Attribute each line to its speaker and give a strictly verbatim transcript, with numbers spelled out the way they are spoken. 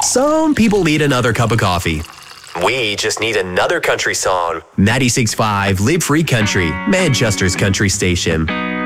Speaker 1: Some people need another cup of coffee. We just need another country song. ninety-six point five Live Free Country, Manchester's country station.